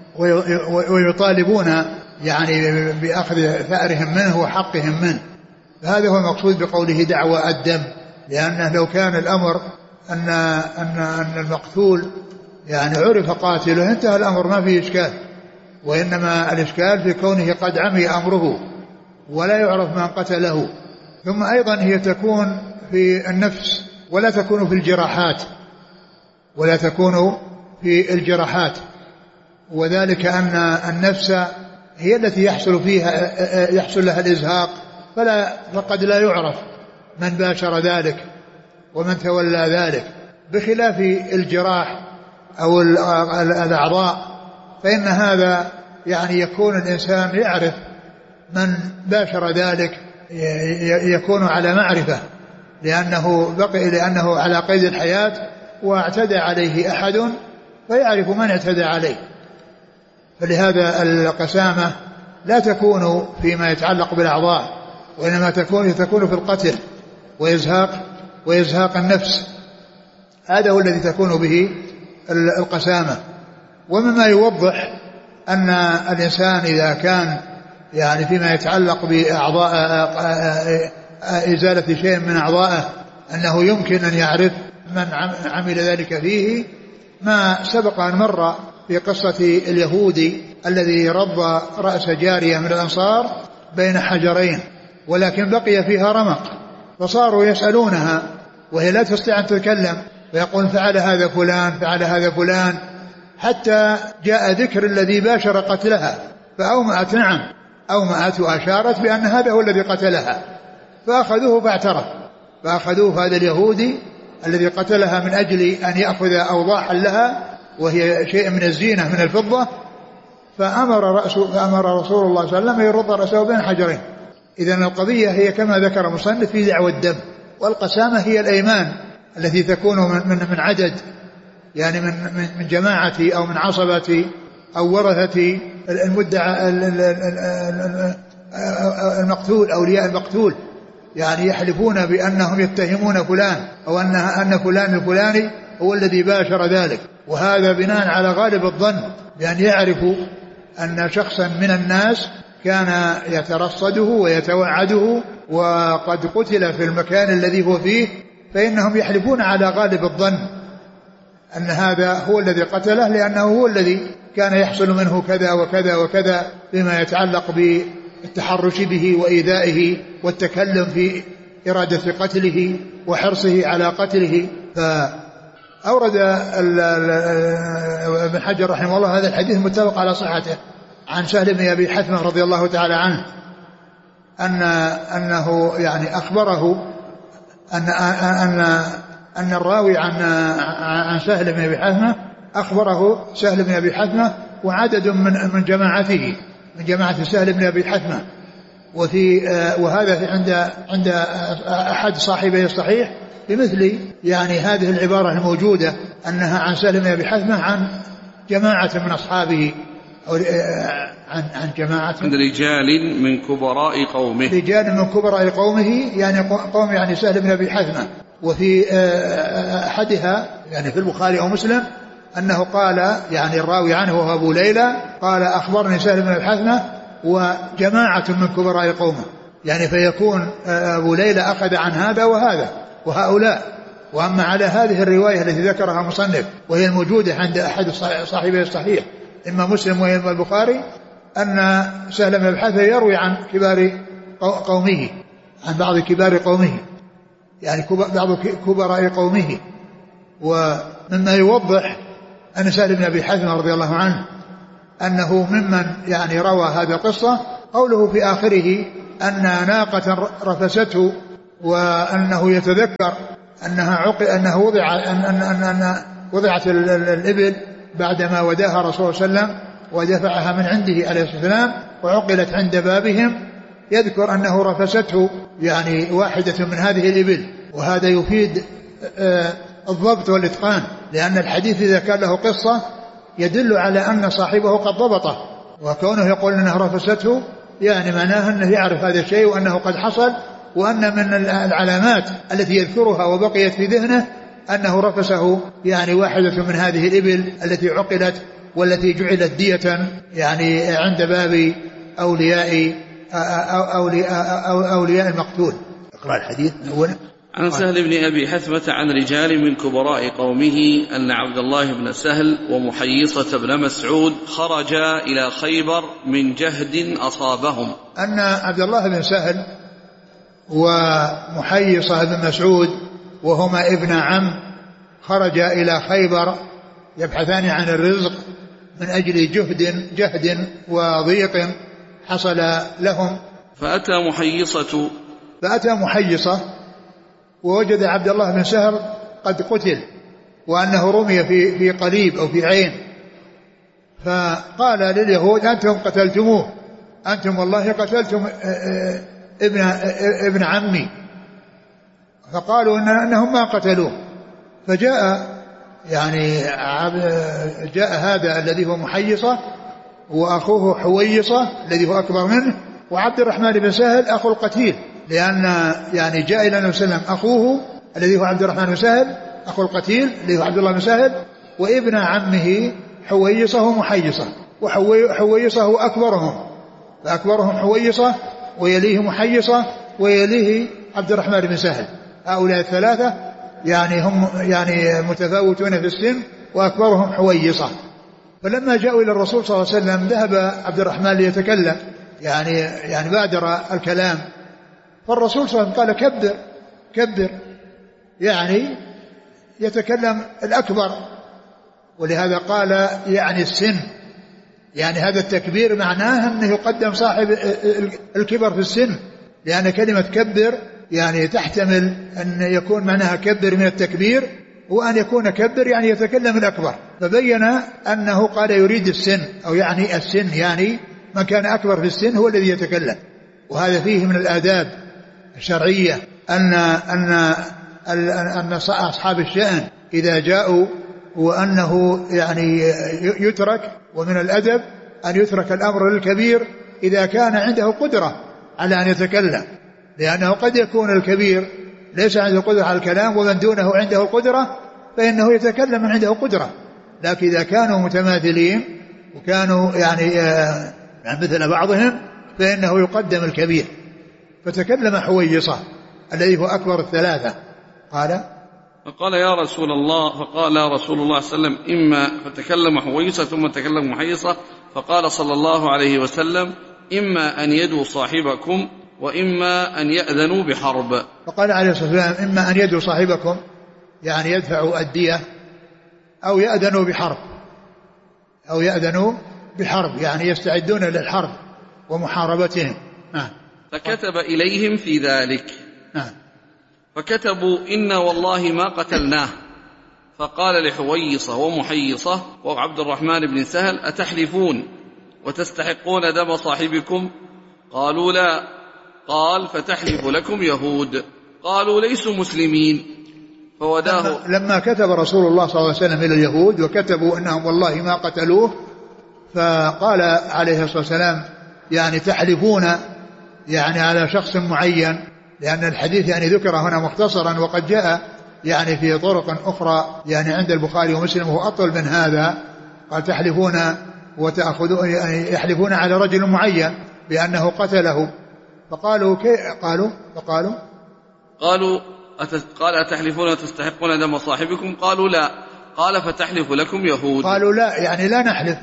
ويطالبون يعني بأخذ ثأرهم منه وحقهم منه. هذا هو المقصود بقوله دعوى الدم، لأنه لو كان الأمر أن أن أن المقتول يعني عرف قاتله انتهى الأمر ما فيه إشكال، وإنما الإشكال في كونه قد عمي أمره ولا يعرف من قتله. ثم أيضا هي تكون في النفس ولا تكون في الجراحات ولا تكون في الجراحات وذلك أن النفس هي التي يحصل فيها يحصل لها الإزهاق، فلا فقد لا يعرف من باشر ذلك ومن تولى ذلك، بخلاف الجراح أو الأعضاء فإن هذا يعني يكون الإنسان يعرف من باشر ذلك، يكون على معرفة لأنه بقي لأنه على قيد الحياة واعتدى عليه أحد فيعرف من اعتدى عليه. فلهذا القسامة لا تكون فيما يتعلق بالأعضاء، وإنما تكون تكون في القتل وإزهاق وإزهاق النفس، هذا هو الذي تكون به القسامة. ومما يوضح أن الإنسان إذا كان يعني فيما يتعلق بأعضاء إزالة شيء من أعضائه أنه يمكن أن يعرف من عمل ذلك فيه ما سبق أن مر في قصة اليهودي الذي رض رأس جارية من الأنصار بين حجرين ولكن بقي فيها رمق، فصاروا يسألونها وهي لا تستطيع أن تتكلم، فيقول فعل هذا فلان فعل هذا فلان، حتى جاء ذكر الذي باشر قتلها فأومأت نعم أومأت وأشارت بأن هذا هو الذي قتلها، فأخذوه فاعترف، فأخذوه هذا اليهودي الذي قتلها من أجل أن يأخذ أوضاحا لها وهي شيء من الزينة من الفضة، فأمر, رأسه فأمر رسول الله صلى الله عليه وسلم يرد رأسه بين حجرين. إذن القضية هي كما ذكر المصنف في دعوى الدم. والقسامة هي الأيمان التي تكون من, من, من عدد يعني من, من جماعة أو من عصبة أو ورثة المدعى المقتول أولياء المقتول، يعني يحلفون بأنهم يتهمون فلان أو أن, أن فلان الفلاني هو الذي باشر ذلك، وهذا بناء على غالب الظن بأن يعرفوا أن شخصا من الناس كان يترصده ويتوعده وقد قتل في المكان الذي هو فيه، فإنهم يحلفون على غالب الظن أن هذا هو الذي قتله لأنه هو الذي كان يحصل منه كذا وكذا وكذا بما يتعلق بالتحرش به وإيذائه والتكلم في إرادة قتله وحرصه على قتله. فأورد ابن حجر رحمه الله هذا الحديث متفق على صحته عن سهل بن أبي حثمة رضي الله تعالى عنه أن أنه يعني أخبره أن أن أن الراوي عن عن سهل بن أبي حثمة أخبره سهل بن أبي حثمة وعدد من من جماعته من جماعة سهل بن أبي حثمة، وفي وهذا عند عند أحد صاحبي الصحيح بمثل يعني هذه العبارة الموجودة أنها عن سهل بن أبي حثمة عن جماعة من أصحابه أو عن عن جماعة عند رجال من كبراء قومه رجال من كبراء قومه يعني قوم يعني سهل بن أبي حثمة. وفي أحدها يعني في البخاري أو مسلم أنه قال يعني الراوي عنه وهو أبو ليلى قال أخبرني سهل بن أبي حثمة وجماعة من كبراء قومه، يعني فيكون أبو ليلى أخذ عن هذا وهذا وهؤلاء. وأما على هذه الرواية التي ذكرها مصنف وهي الموجودة عند أحد صاحبي الصحيح إما مسلم وإما البخاري أن سهل بن أبي حثمة يروي عن كبار قومه عن بعض كبار قومه، يعني بعض كبراء قومه. ومما يوضح أن سهل بن أبي حثمة رضي الله عنه أنه ممن يعني روى هذه القصة قوله في آخره أن ناقة رفسته، وأنه يتذكر أنها عقل أنه وضع أن أن أن أن وضعت الإبل بعدما وداها رسول الله صلى الله عليه وسلم ودفعها من عنده عليه الصلاة والسلام وعقلت عند بابهم، يذكر أنه رفسته يعني واحدة من هذه الإبل. وهذا يفيد الضبط والإتقان، لأن الحديث إذا كان له قصة يدل على أن صاحبه قد ضبطه، وكونه يقول أنه رفسته يعني معناه أنه يعرف هذا الشيء وأنه قد حصل، وأن من العلامات التي يذكرها وبقيت في ذهنه أنه رفسه يعني واحدة من هذه الإبل التي عقلت والتي جعلت دية يعني عند باب أولياء أولياء, أولياء المقتول. اقرأ الحديث أولا. عن سهل بن أبي حثمة عن رجال من كبراء قومه أن عبد الله بن سهل ومحيصة بن مسعود خرجا إلى خيبر من جهد أصابهم. أن عبد الله بن سهل ومحيصة بن مسعود وهما ابن عم خرجا إلى خيبر يبحثان عن الرزق من أجل جهد جهد وضيق حصل لهم. فأتى محيصة فأتى محيصة ووجد عبد الله بن سهل قد قتل، وأنه رمي في في قليب أو في عين، فقال لليهود أنتم قتلتموه، أنتم والله قتلتم ابن ابن عمي، فقالوا إن أنهم ما قتلوه. فجاء يعني جاء هذا الذي هو محيصة وأخوه حويصة الذي هو أكبر منه، وعبد الرحمن بن سهل أخو القتيل، لأن يعني جاء إلى النبي صلى الله عليه وسلم أخوه الذي هو عبد الرحمن بن سهل أخو القتيل الذي هو عبد الله بن سهل، وابن عمه حويصة ومحيصة، وحويصة هو أكبرهم، فأكبرهم حويصة ويليه محيصة ويليه عبد الرحمن بن سهل. هؤلاء الثلاثة يعني هم يعني متفاوتون في السن، وأكبرهم حويصة. فلما جاءوا إلى الرسول صلى الله عليه وسلم ذهب عبد الرحمن ليتكلم، يعني يعني بادر الكلام، فالرسول صلى الله عليه وسلم قال كبر كبر، يعني يتكلم الأكبر، ولهذا قال يعني السن، يعني هذا التكبير معناه أنه يقدم صاحب الكبر في السن، لأن كلمة كبر يعني تحتمل أن يكون معناها كبر من التكبير، وأن يكون كبر يعني يتكلم الأكبر، فبين أنه قال يريد السن، أو يعني السن يعني من كان أكبر في السن هو الذي يتكلم. وهذا فيه من الآداب الشرعية أن أن أن أصحاب الشأن إذا جاءوا وأنه يعني يترك، ومن الأدب أن يترك الأمر للكبير إذا كان عنده قدرة على أن يتكلم، لأنه قد يكون الكبير ليس عنده قدرة على الكلام ومن دونه عنده القدرة، فإنه يتكلم من عنده قدرة. لكن إذا كانوا متماثلين وكانوا يعني آه مثل بعضهم فإنه يقدم الكبير. فتكلم حويصة الذي هو أكبر الثلاثة، قال فقال يا رسول الله، فقال رسول الله صلى الله عليه وسلم إما، فتكلم حويصة ثم تكلم محيصة، فقال صلى الله عليه وسلم إما أن يدوا صاحبكم وإما أن يأذنوا بحرب. فقال عليه الصلاة والسلام إما أن يدوا صاحبكم يعني يدفعوا الدية، أو يأذنوا بحرب، أو يأذنوا بحرب يعني يستعدون للحرب ومحاربتهم. نعم. فكتب إليهم في ذلك. نعم. فكتبوا إنا والله ما قتلناه. فقال لحويصة ومحيصة وعبد الرحمن بن سهل أتحلفون وتستحقون دم صاحبكم؟ قالوا لا. قال فتحلف لكم يهود. قالوا ليسوا مسلمين. فوداه. لما كتب رسول الله صلى الله عليه وسلم إلى اليهود وكتبوا أنهم والله ما قتلوه، فقال عليه الصلاة والسلام يعني تحلفون يعني على شخص معين، لأن الحديث يعني ذكر هنا مختصرا، وقد جاء يعني في طرق أخرى يعني عند البخاري ومسلم وهو أطول من هذا. قال تحلفون وتأخذون، يعني يحلفون على رجل معين بأنه قتله. فقالوا كي قالوا فقالوا قالوا قال أتحلفون وتستحقون دم صاحبكم؟ قالوا لا. قال فتحلف لكم يهود. قالوا لا يعني لا نحلف.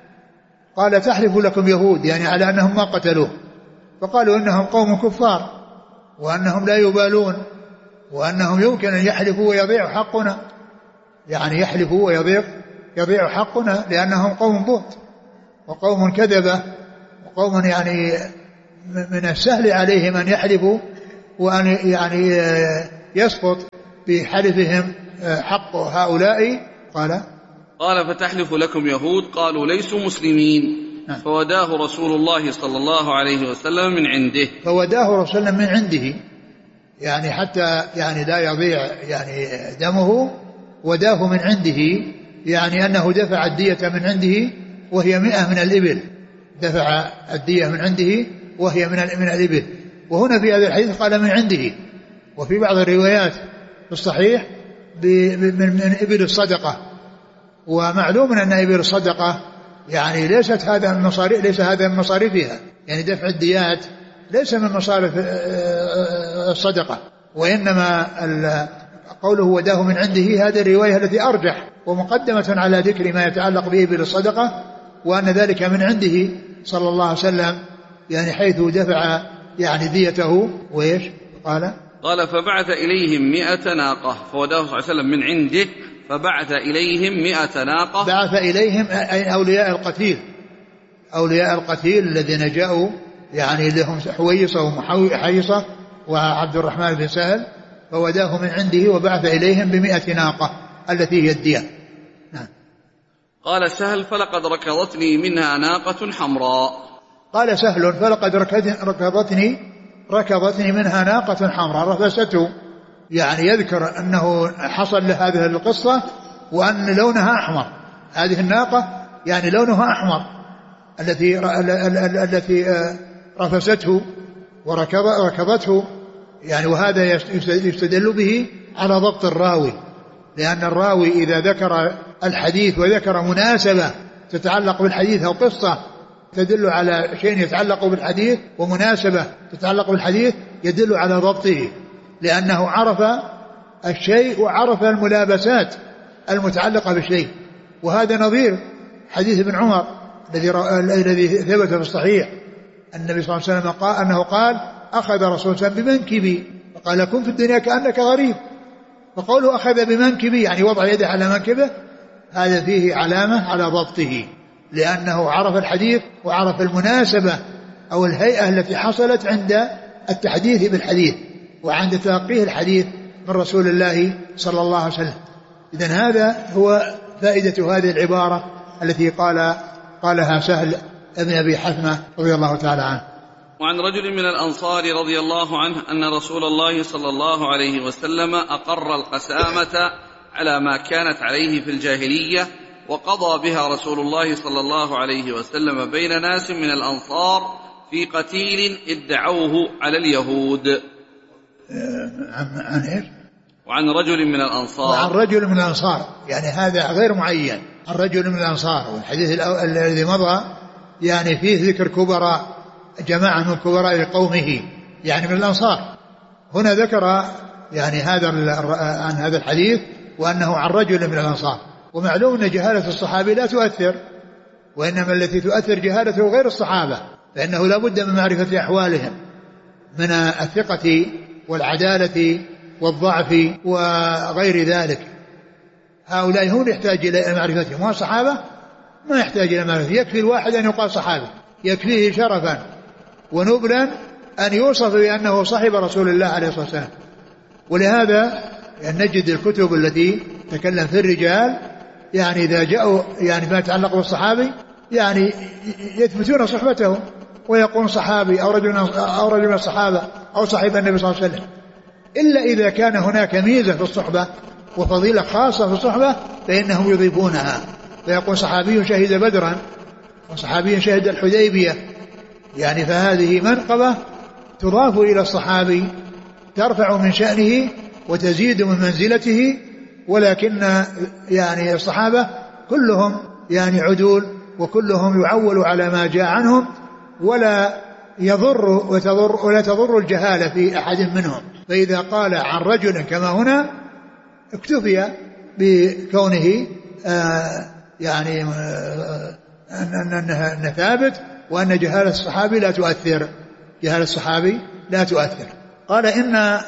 قال تحلف لكم يهود يعني على أنهم ما قتلوه. فقالوا إنهم قوم كفار وأنهم لا يبالون وأنهم يمكن أن يحلفوا ويضيع حقنا، يعني يحلفوا ويضيع يضيع حقنا لأنهم قوم بهت وقوم كذبة وقوم يعني من السهل عليهم أن يحلفوا وأن يعني يسقط بحلفهم حق هؤلاء. قال قال فتحلف لكم يهود قالوا ليسوا مسلمين فوداه رسول الله صلى الله عليه وسلم من عنده فوداه رسول الله من عنده يعني حتى يعني لا يضيع يعني دمه، وداه من عنده يعني أنه دفع الدية من عنده وهي مئة من الإبل، دفع الدية من عنده وهي من من الإبل. وهنا في هذا الحديث قال من عنده، وفي بعض الروايات في الصحيح من إبل الصدقة. ومعلوم أن إبل الصدقة يعني ليست هذا من مصاريف ليس هذا من مصاريفها، يعني دفع الديات ليس من مصاريف الصدقة، وإنما قوله وداه من عنده هذه الرواية التي أرجح ومقدمة على ذكر ما يتعلق به بالصدقة، وأن ذلك من عنده صلى الله عليه وسلم يعني حيث دفع يعني ديته. وإيش قال؟ قال فبعث إليهم مئة ناقة، فوداه صلى الله عليه وسلم من عنده فبعث إليهم مئة ناقة. بعث إليهم أي أولياء القتيل، أولياء القتيل الذين جاءوا يعني لهم حويصة ومحيصة وعبد الرحمن بن سهل، فوداه من عنده وبعث إليهم بمئة ناقة التي هي الدية. نعم. قال سهل فلقد ركضتني منها ناقة حمراء. قال سهل فلقد ركضتني ركضتني منها ناقة حمراء، رفسته يعني يذكر أنه حصل لهذه القصة وأن لونها أحمر، هذه الناقة يعني لونها أحمر التي التي رفسته وركضته يعني. وهذا يستدل به على ضبط الراوي، لأن الراوي إذا ذكر الحديث وذكر مناسبة تتعلق بالحديث أو قصة تدل على شيء يتعلق بالحديث ومناسبة تتعلق بالحديث يدل على ضبطه، لأنه عرف الشيء وعرف الملابسات المتعلقة بالشيء. وهذا نظير حديث ابن عمر الذي الذي ثبت في الصحيح النبي صلى الله عليه وسلم قال أنه قال أخذ رسول الله بمنكبي فقال كن في الدنيا كأنك غريب، فقوله أخذ بمنكبي يعني وضع يده على منكبه، هذا فيه علامة على ضبطه، لأنه عرف الحديث وعرف المناسبة أو الهيئة التي حصلت عند التحديث بالحديث وعند تلقيه الحديث من رسول الله صلى الله عليه وسلم. إذن هذا هو فائدة هذه العبارة التي قال قالها سهل ابن أبي حثمة رضي الله تعالى عنه. وعن رجل من الأنصار رضي الله عنه أن رسول الله صلى الله عليه وسلم أقر القسامة على ما كانت عليه في الجاهلية، وقضى بها رسول الله صلى الله عليه وسلم بين ناس من الأنصار في قتيل ادعوه على اليهود. عن إيش؟ وعن رجل من الأنصار. وعن رجل من الأنصار يعني هذا غير معين، عن رجل من الأنصار. والحديث الذي مضى يعني فيه ذكر كبراء جماعة من كبراء قومه يعني من الأنصار. هنا ذكر يعني هذا عن هذا الحديث وأنه عن رجل من الأنصار. ومعلوم أن جهالة الصحابي لا تؤثر، وإنما التي تؤثر جهالته غير الصحابة، فإنه لا بد من معرفة أحوالهم من الثقة والعدالة والضعف وغير ذلك. هؤلاء هم يحتاج إلى معرفتهم، والصحابة ما يحتاج إلى معرفتهم. يكفي الواحد أن يقال صحابي، يكفيه شرفا ونبلا أن يوصف بأنه صاحب رسول الله عليه الصلاة والسلام. ولهذا يعني نجد الكتب التي تكلم في الرجال يعني إذا جاءوا يعني ما يتعلق بالصحابي يعني يثبتون صحبته ويقول صحابي أو رجل أو رجل من الصحابة أو صاحب النبي صلى الله عليه وسلم، إلا إذا كان هناك ميزة في الصحبة وفضيلة خاصة في الصحبة فإنهم يضيفونها، فيقول صحابي شهد بدرا وصحابي شهد الحديبية، يعني فهذه منقبة تضاف إلى الصحابي ترفع من شأنه وتزيد من منزلته. ولكن يعني الصحابة كلهم يعني عدول وكلهم يعول على ما جاء عنهم، ولا يضر وتضر ولا تضر الجهالة في أحد منهم. فإذا قال عن رجل كما هنا اكتفي بكونه آه يعني آه أنه ثابت، وأن جهالة الصحابي لا تؤثر، جهالة الصحابي لا تؤثر. قال إن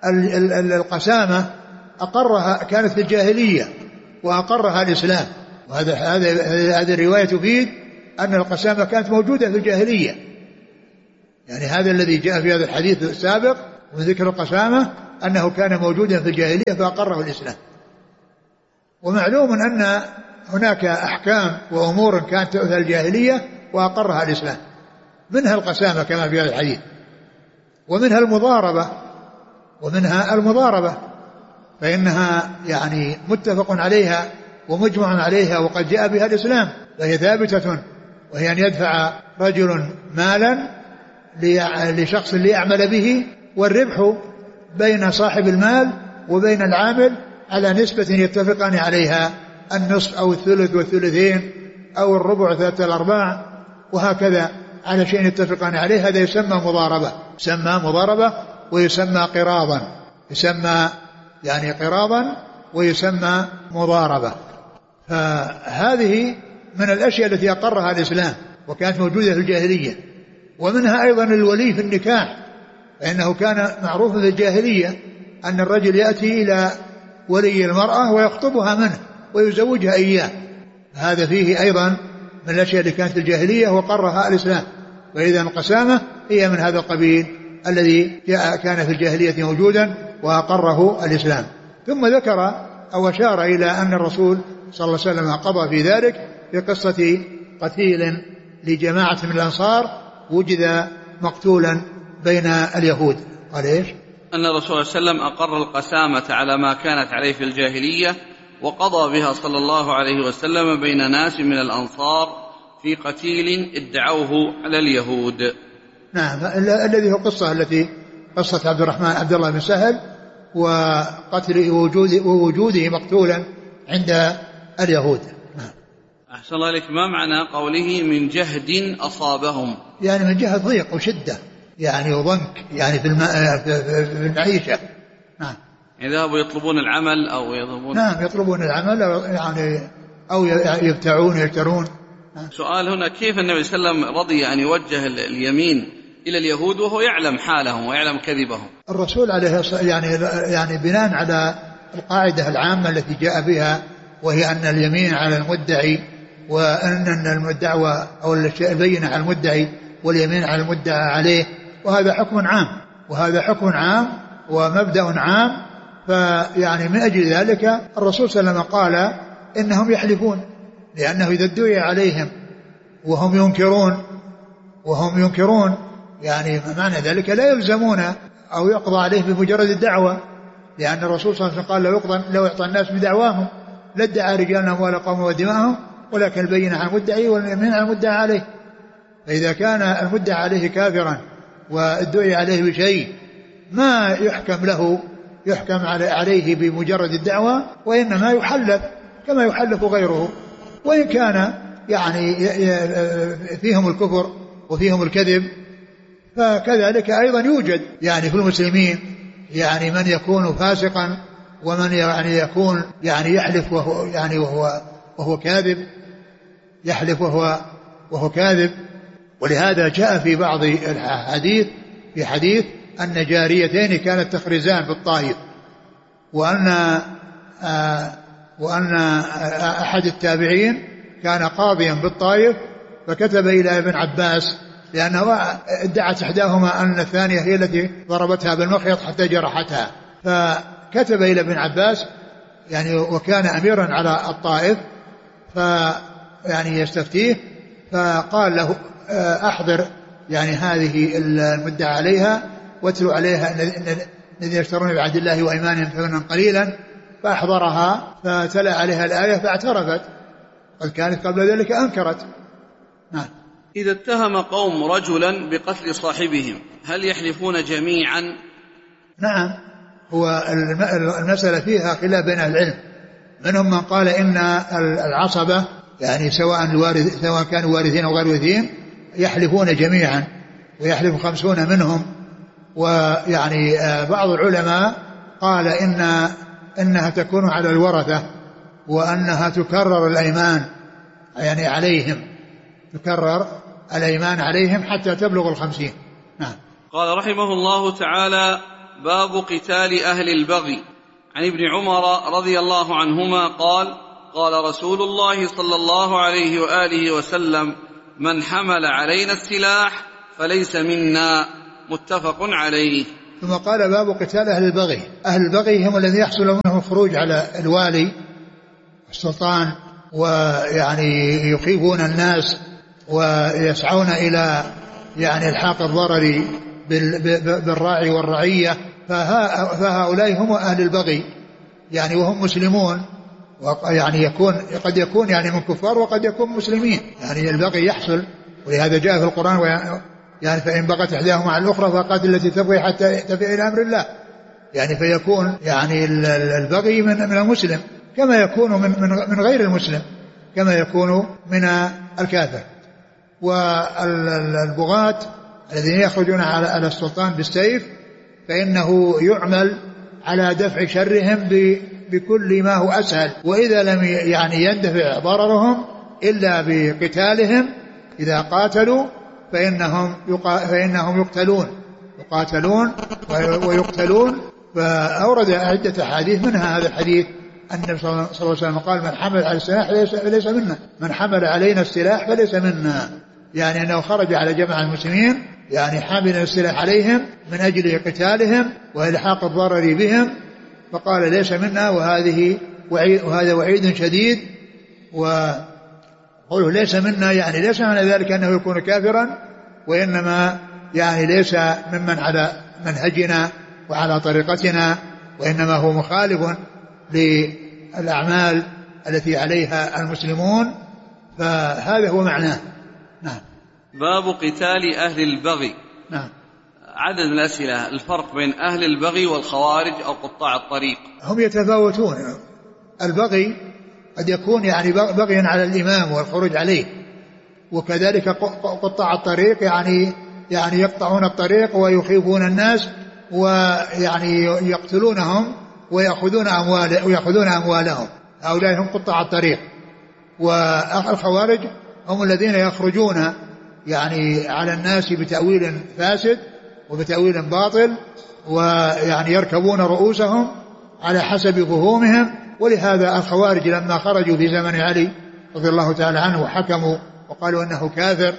القسامة أقرها كانت في الجاهلية وأقرها الإسلام، وهذا هذه الرواية تفيد أن القسامة كانت موجودة في الجاهلية، يعني هذا الذي جاء في هذا الحديث السابق وذكر القسامة أنه كان موجودا في الجاهلية فأقره الإسلام. ومعلوم أن هناك أحكام وأمور كانت في الجاهلية وأقرها الإسلام، منها القسامة كما في هذا الحديث، ومنها المضاربة ومنها المضاربة فإنها يعني متفق عليها ومجمع عليها وقد جاء بها الإسلام، فهي ثابتة، وهي أن يدفع رجل مالا لشخص ليعمل به، والربح بين صاحب المال وبين العامل على نسبة يتفقان عليها، النصف أو الثلث والثلثين أو الربع ثلاثة الأرباع وهكذا، على شيء يتفقان عليه، هذا يسمى مضاربة، يسمى مضاربة ويسمى قراضا، يسمى يعني قراضا ويسمى مضاربة. فهذه من الأشياء التي أقرها الإسلام وكانت موجودة في الجاهلية. ومنها أيضا الولي في النكاح، فإنه كان معروفا في الجاهلية أن الرجل يأتي إلى ولي المرأة ويخطبها منه ويزوجها إياه، هذا فيه أيضا من الأشياء التي كانت في الجاهلية وقرها الإسلام. وإذا القسامة هي من هذا القبيل الذي جاء كان في الجاهلية موجودا وأقره الإسلام. ثم ذكر أو أشار إلى أن الرسول صلى الله عليه وسلم قضى في ذلك في قصة قتيل لجماعة من الأنصار وجد مقتولا بين اليهود. قال إيش؟ أن الرسول صلى الله عليه وسلم أقر القسامة على ما كانت عليه في الجاهلية وقضى بها صلى الله عليه وسلم بين ناس من الأنصار في قتيل ادعوه على اليهود. نعم، الذي هو قصة التي قصة عبد الرحمن عبد الله بن سهل وقتل ووجوده, ووجوده مقتولا عند اليهود. نعم. أحسن الله إليك، ما معنى قوله من جهد أصابهم؟ يعني من جهة ضيق وشدة يعني وضنك يعني في, في المعيشة. نعم. يذهبوا يطلبون العمل أو يذهبون نعم يطلبون العمل يعني أو يبتعون يشترون. نعم. سؤال هنا، كيف النبي صلى الله عليه وسلم رضي أن يوجه اليمين إلى اليهود وهو يعلم حالهم ويعلم كذبهم؟ الرسول عليه الصلاة يعني يعني بناء على القاعدة العامة التي جاء بها، وهي أن اليمين على المدعي، وأن الدعوة أو البينة على المدعي واليمين على المدعى عليه، وهذا حكم عام وهذا حكم عام ومبدأ عام. فيعني من أجل ذلك الرسول صلى الله عليه وسلم قال إنهم يحلفون، لأنه إذا ادعي عليهم وهم ينكرون وهم ينكرون يعني معنى ذلك لا يلزمون أو يقضى عليه بمجرد الدعوة، لأن الرسول صلى الله عليه وسلم قال لو يقضى لو يعطى الناس بدعواهم لادعى رجالنا أموال قوم ودماءهم، ولكن البينة على المدعي واليمين على المدعى عليه. فإذا كان المدعى عليه كافرا وادعي عليه بشيء ما يحكم له يحكم عليه بمجرد الدعوة، وإنما يحلف كما يحلف غيره، وإن كان يعني فيهم الكفر وفيهم الكذب، فكذلك أيضا يوجد يعني في المسلمين يعني من يكون فاسقا ومن يعني يكون يعني يحلف وهو يعني وهو وهو كاذب، يحلف وهو وهو كاذب. ولهذا جاء في بعض الحديث في حديث أن جاريتين كانت تخرزان بالطائف، وأن آه وأن آه أحد التابعين كان قاضيا بالطائف فكتب إلى ابن عباس، لأنه ادعت إحداهما أن الثانية هي التي ضربتها بالمخيط حتى جرحتها، فكتب إلى ابن عباس يعني وكان أميرا على الطائف فيعني يستفتيه، فقال له أحضر يعني هذه المدعى عليها واتلو عليها الذين يشترون بعهد الله وإيمانهم ثمنا قليلا، فأحضرها فتلا عليها الآية فاعترفت، قد كانت قبل ذلك أنكرت. نعم. إذا اتهم قوم رجلا بقتل صاحبهم هل يحلفون جميعا؟ نعم، هو المسألة فيها خلاف بين العلم، منهم من قال إن العصبة يعني سواء الوارث سواء كانوا وارثين أو غير وارثين يحلفون جميعا ويحلف خمسون منهم. ويعني بعض العلماء قال إن إنها تكون على الورثة وأنها تكرر الأيمان يعني عليهم تكرر الأيمان عليهم حتى تبلغ الخمسين. نعم. قال رحمه الله تعالى: باب قتال أهل البغي. عن ابن عمر رضي الله عنهما قال قال رسول الله صلى الله عليه وآله وسلم من حمل علينا السلاح فليس منا. متفق عليه. ثم قال باب قتال أهل البغي. أهل البغي هم الذين يحصل منهم الخروج على الوالي السلطان ويعني يخيفون الناس ويسعون إلى يعني الحاق الضرر بالراعي والرعية، فهؤلاء هم أهل البغي يعني وهم مسلمون، يعني يكون قد يكون يعني من كفار وقد يكون مسلمين، يعني البغي يحصل. ولهذا جاء في القرآن يعني فإن بغت إحداهما على الأخرى فقاتل التي تبغي حتى تفيء إلى أمر الله، يعني فيكون يعني البغي من من المسلم كما يكون من من غير المسلم، كما يكون من الكافر. والبغاة الذين يخرجون على السلطان بالسيف فإنه يعمل على دفع شرهم بكل ما هو أسهل، وإذا لم يعني يندفع ضررهم إلا بقتالهم إذا قاتلوا فإنهم فإنهم يقتلون يقاتلون ويقتلون. فأورد عدة أحاديث منها هذا الحديث أن النبي صلى الله عليه وسلم قال من حمل على السلاح فليس منا، من حمل علينا السلاح فليس منا، يعني أنه خرج على جماعة المسلمين يعني حامل السلاح عليهم من أجل قتالهم وإلحاق الضرر بهم، فقال ليس منا. وهذه وعيد وهذا وعيد شديد. وقوله ليس منا يعني ليس معنى ذلك أنه يكون كافرا، وإنما يعني ليس ممن على منهجنا وعلى طريقتنا، وإنما هو مخالف للأعمال التي عليها المسلمون، فهذا هو معناه. نعم. باب قتال أهل البغي. نعم. عدد من الأسئلة: الفرق بين أهل البغي والخوارج أو قطاع الطريق. هم يتفاوتون. البغي قد يكون يعني بغيا على الإمام والخروج عليه، وكذلك قطاع الطريق يعني يعني يقطعون الطريق ويخيفون الناس ويعني يقتلونهم ويأخذون أموال ويأخذون أموالهم، هؤلاء هم قطاع الطريق. والخوارج هم الذين يخرجون يعني على الناس بتأويل فاسد وبتأويل باطل، ويعني يركبون رؤوسهم على حسب فهومهم. ولهذا الخوارج لما خرجوا في زمن علي رضي الله تعالى عنه وحكموا وقالوا أنه كافر،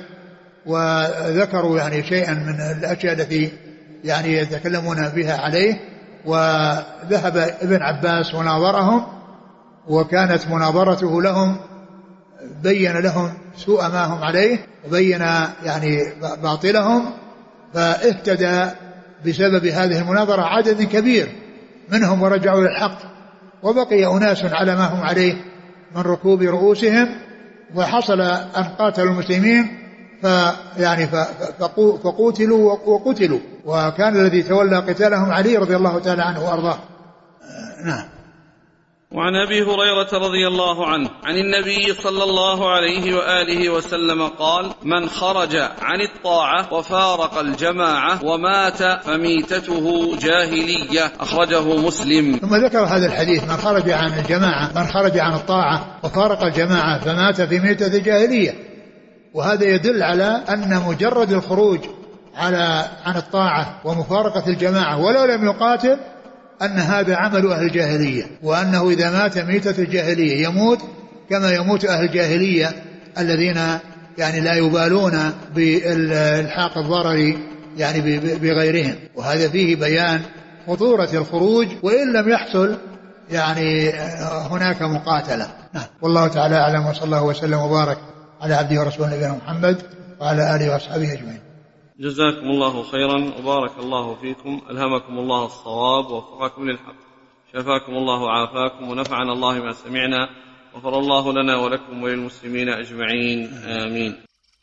وذكروا يعني شيئا من الأشياء التي يعني يتكلمون بها عليه، وذهب ابن عباس وناظرهم، وكانت مناظرته لهم بين لهم سوء ما هم عليه وبين يعني باطلهم، فاهتدى بسبب هذه المناظرة عدد كبير منهم ورجعوا للحق، وبقي أناس على ما هم عليه من ركوب رؤوسهم، وحصل أن قاتلوا المسلمين فيعني فقوتلوا وقتلوا، وكان الذي تولى قتالهم علي رضي الله تعالى عنه وأرضاه. نعم. وعن أبي هريرة رضي الله عنه عن النبي صلى الله عليه وآله وسلم قال: من خرج عن الطاعة وفارق الجماعة ومات فميتته جاهلية. أخرجه مسلم. ثم ذكر هذا الحديث: من خرج عن الجماعة من خرج عن الطاعة وفارق الجماعة فمات في ميتة جاهلية. وهذا يدل على أن مجرد الخروج على عن الطاعة ومفارقة الجماعة ولو لم يقاتل أن هذا عمل أهل الجاهلية، وأنه إذا مات ميتة الجاهلية يموت كما يموت أهل الجاهلية الذين يعني لا يبالون بالحاق الضرر يعني بغيرهم. وهذا فيه بيان خطورة الخروج وإن لم يحصل يعني هناك مقاتلة. نعم. والله تعالى أعلم، وصلى الله وسلم وبارك على عبده ورسوله نبينا محمد وعلى آله وأصحابه أجمعين. جزاكم الله خيرا وبارك الله فيكم، ألهمكم الله الصواب ووفقكم للحق، شفاكم الله وعافاكم، ونفعنا الله ما سمعنا، غفر الله لنا ولكم وللمسلمين أجمعين، آمين.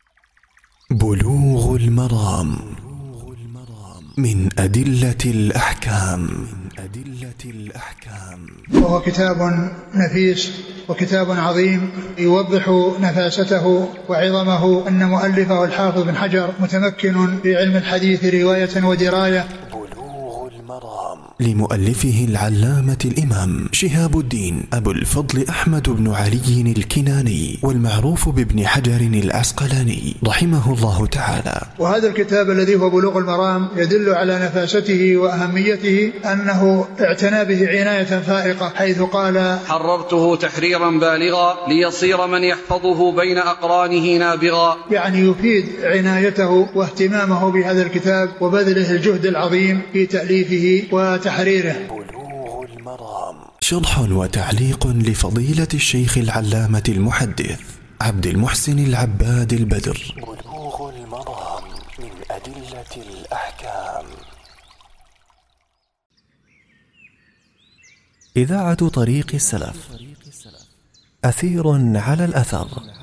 بلوغ المرام من أدلة الأحكام. أدلة الأحكام. وهو كتاب نفيس وكتاب عظيم يوضح نفاسته وعظمه، أن مؤلفه الحافظ بن حجر متمكن في علم الحديث رواية ودراية. بلوغ المرام لمؤلفه العلامة الإمام شهاب الدين أبو الفضل أحمد بن علي الكناني والمعروف بابن حجر العسقلاني رحمه الله تعالى. وهذا الكتاب الذي هو بلوغ المرام يدل على نفاسته وأهميته، أنه اعتنى به عناية فائقة، حيث قال: حررته تحريرا بالغا ليصير من يحفظه بين أقرانه نابغا. يعني يفيد عنايته واهتمامه بهذا الكتاب وبذله الجهد العظيم في تأليفه وتحريره. بلوغ المرام شرح وتعليق لفضيلة الشيخ العلامة المحدث عبد المحسن العباد البدر. بلوغ المرام من أدلة الأحكام. إذاعة طريق السلف، أثير على الأثر.